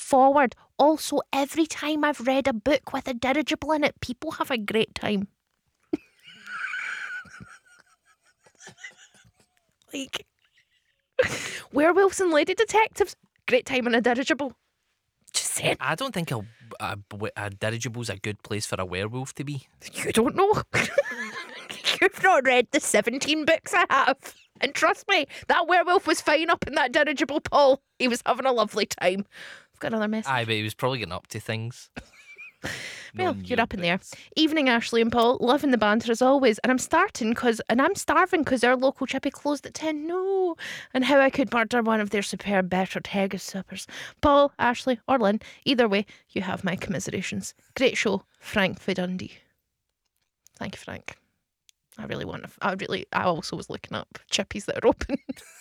forward. Also, every time I've read a book with a dirigible in it, people have a great time. Like, werewolves and lady detectives, great time in a dirigible. Just saying. I don't think a dirigible's a good place for a werewolf to be. You don't know. You've not read the 17 books I have. And trust me, that werewolf was fine up in that dirigible, Paul. He was having a lovely time. I've got another message. Aye, but he was probably getting up to things. Well, you're up in there. Evening, Ashley and Paul. Loving the banter as always. And I'm starving because our local chippy closed at 10. No. And how I could murder one of their superb battered haggis suppers. Paul, Ashley, or Lynn, either way, you have my commiserations. Great show, Frank Dundee. Thank you, Frank. I also was looking up chippies that are open.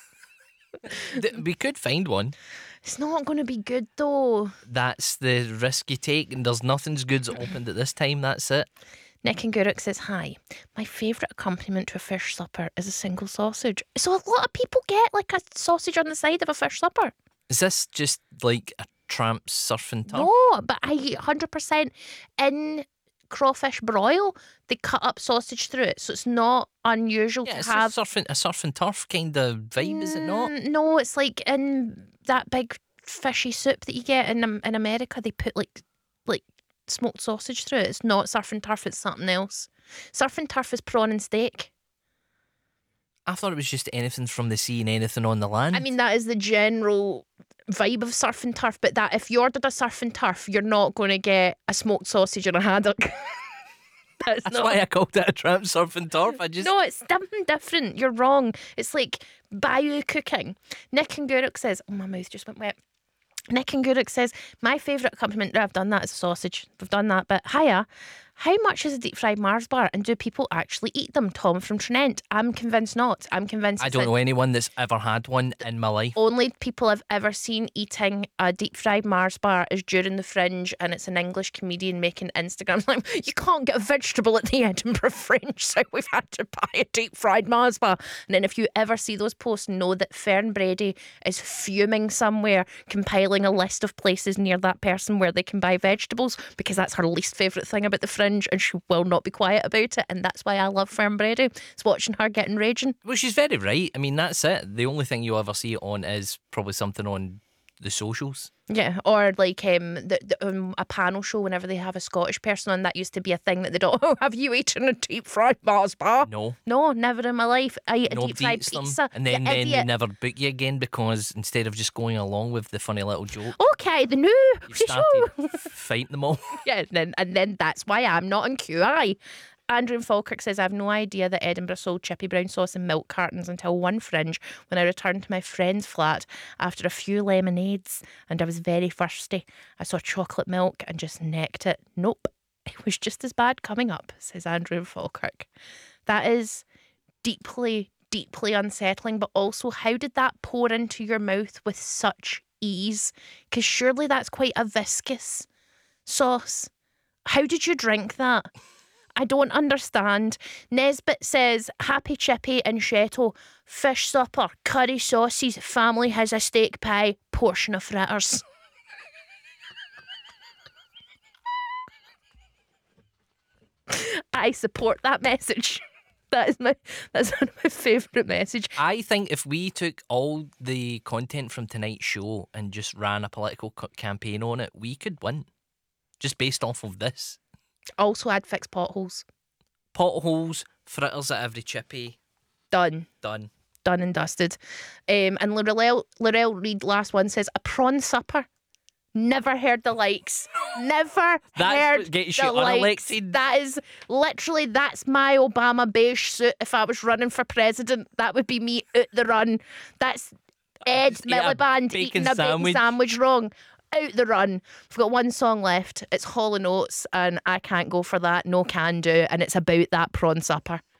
We could find one. It's not going to be good though. That's the risk you take, and there's nothing's good's opened at this time. That's it. Nick and Guruk says, hi, my favourite accompaniment to a fish supper is a single sausage. So a lot of people get like a sausage on the side of a fish supper. Is this just like a tramp surfing tub? No, but I 100% in crawfish broil, they cut up sausage through it, so it's not unusual to it's have a surfing turf kind of vibe, is it not? No, it's like in that big fishy soup that you get in America. They put like smoked sausage through it. It's not surf and turf, it's something else. Surf and turf is prawn and steak. I thought it was just anything from the sea and anything on the land. I mean, that is the general vibe of surf and turf, but that if you ordered a surf and turf, you're not going to get a smoked sausage and a haddock. That's why I called it a tramp surf and turf. No, it's something different. You're wrong. It's like bayou cooking. Nick and Guruk says, oh, my mouth just went wet. Nick and Guruk says, my favourite accompaniment, I've done that, is a sausage. We've done that, but hiya. How much is a deep fried Mars bar, and do people actually eat them? Tom from Trinent. I'm convinced not. I'm convinced I don't know anyone that's ever had one in my life. Only people I've ever seen eating a deep fried Mars bar is during the Fringe, and it's an English comedian making Instagram like, you can't get a vegetable at the Edinburgh Fringe, so we've had to buy a deep fried Mars bar. And then if you ever see those posts, know that Fern Brady is fuming somewhere, compiling a list of places near that person where they can buy vegetables, because that's her least favourite thing about the Fringe, and she will not be quiet about it. And that's why I love Fern Brady. It's watching her getting raging. Well, she's very right. I mean, that's it. The only thing you'll ever see it on is probably something on the socials. Yeah, or like a panel show whenever they have a Scottish person on. That used to be a thing that they don't. Oh, have you eaten a deep fried Mars bar? No, never in my life. I eat a deep fried pizza, them, and then they never book you again because instead of just going along with the funny little joke, okay, the new you started fighting them all. Yeah, and then that's why I'm not in QI. Andrew in Falkirk says, I have no idea that Edinburgh sold chippy brown sauce in milk cartons until one Fringe when I returned to my friend's flat after a few lemonades and I was very thirsty. I saw chocolate milk and just necked it. Nope, it was just as bad coming up, says Andrew in Falkirk. That is deeply, deeply unsettling, but also how did that pour into your mouth with such ease? Because surely that's quite a viscous sauce. How did you drink that? I don't understand. Nesbit says, happy chippy and shetto, fish supper, curry sauces, family has a steak pie, portion of fritters. I support that message. That's one of my favourite message. I think if we took all the content from tonight's show and just ran a political campaign on it, we could win. Just based off of this. Also, I'd fix potholes. Potholes, fritters at every chippy. Done and dusted. And Laurel Reed, last one, says, a prawn supper. Never heard the likes. Never heard what gets the you likes. unelected. That is literally, that's my Obama beige suit. If I was running for president, that would be me out the run. That's Ed Miliband eating a bacon sandwich wrong. Out the run. We've got one song left. It's Hall & Oates, and I can't go for that. No can do. And it's about that prawn supper.